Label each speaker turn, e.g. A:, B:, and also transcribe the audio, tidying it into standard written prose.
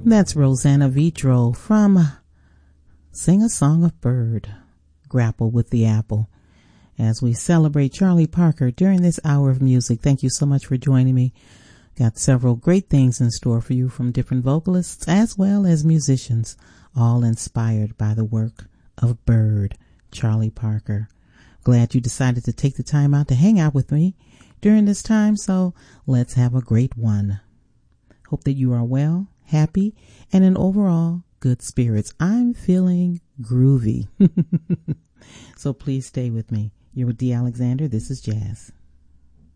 A: That's Rosanna Vitro from Sing a Song of Bird, Grapple with the Apple, as we celebrate Charlie Parker during this hour of music. Thank you so much for joining me. Got several great things in store for you from different vocalists as well as musicians, all inspired by the work of Bird, Charlie Parker. Glad you decided to take the time out to hang out with me during this time, so let's have a great one. Hope that you are well, happy, and in overall good spirits. I'm feeling groovy. So please stay with me. You're with Dee Alexander. This is Jazz.